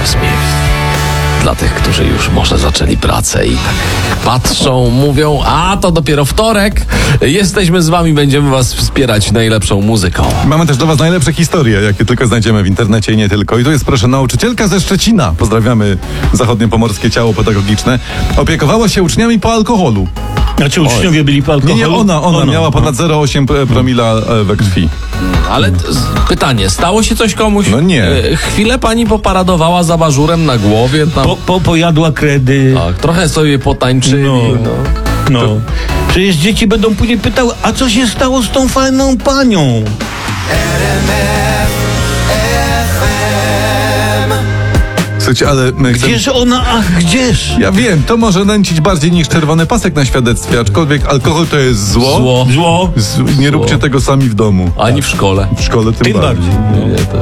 Aerosmith. Dla tych, którzy już może zaczęli pracę i tak patrzą, mówią, a to dopiero wtorek. Jesteśmy z wami, będziemy was wspierać najlepszą muzyką. Mamy też dla was najlepsze historie, jakie tylko znajdziemy w internecie i nie tylko. I tu jest, proszę, nauczycielka ze Szczecina. Pozdrawiamy zachodniopomorskie ciało pedagogiczne. Opiekowała się uczniami po alkoholu. Znaczy uczniowie byli po alkoholu? Nie, ona miała ponad 0,8 promila we krwi. Ale pytanie, stało się coś komuś? No nie. Chwilę pani poparadowała za bażurem na głowie. Tam... Pojadła kredy. Tak, trochę sobie potańczyli. No. Przecież dzieci będą później pytały, a co się stało z tą fajną panią? Słuchajcie, ale my chcemy... Gdzież ona, ach gdzież? Ja wiem, to może nęcić bardziej niż czerwony pasek na świadectwie, aczkolwiek alkohol to jest zło. Zło. Nie róbcie tego sami w domu. Ani w szkole. W szkole tym bardziej. bardziej. Nie, to